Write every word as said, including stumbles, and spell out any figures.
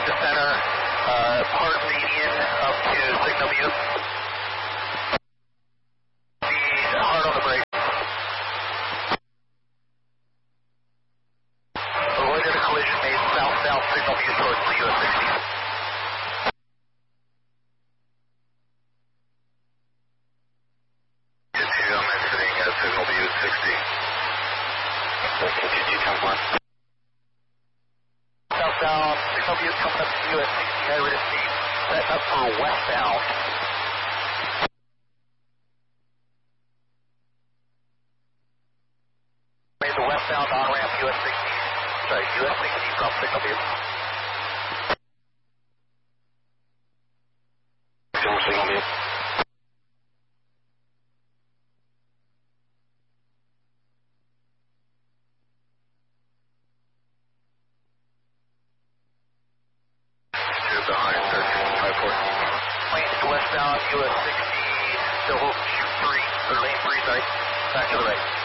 to center, uh, hard median up to signal view. Be hard on the brake. Avoided a collision made south-south signal view towards the U S sixty. I'm exiting at signal view sixty. Continue, come on. Southbound, signal view coming up to U S sixty, high rate of speed, setting up for westbound. Made the westbound on-ramp U S sixty, sorry, U S sixty from signal view. Signal, signal view. Planes westbound, U S sixty, still shoot three, or lane three, sorry, back to the right.